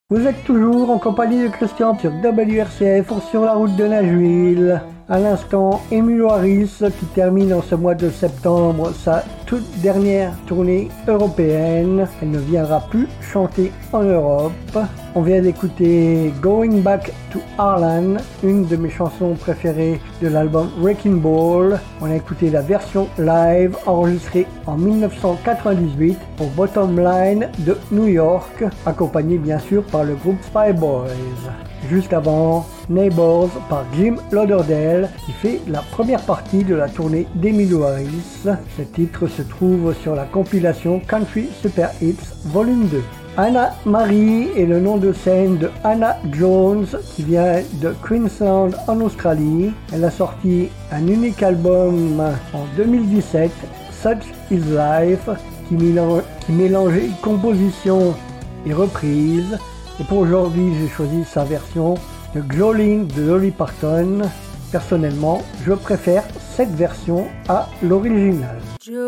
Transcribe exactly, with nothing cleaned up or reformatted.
Vous êtes toujours en compagnie de Christian sur W R C F sur la route de Nashville. À l'instant, Emmylou Harris qui termine en ce mois de septembre sa toute dernière tournée européenne. Elle ne viendra plus chanter en Europe. On vient d'écouter Going Back to Harlan, une de mes chansons préférées de l'album Wrecking Ball. On a écouté la version live enregistrée en dix-neuf cent quatre-vingt-dix-huit au Bottom Line de New York, accompagnée bien sûr par le groupe Spyboys. Juste avant, Neighbors par Jim Lauderdale qui fait la première partie de la tournée d'Emmylou Harris. Ce titre se trouve sur la compilation Country Super Hits Volume deux. Anna Marie est le nom de scène de Hannah Jones qui vient de Queensland en Australie. Elle a sorti un unique album en deux mille dix-sept, Such Is Life, qui, mélange, qui mélangeait composition et reprise. Et pour aujourd'hui, j'ai choisi sa version de Jolene de Dolly Parton. Personnellement, je préfère cette version à l'original.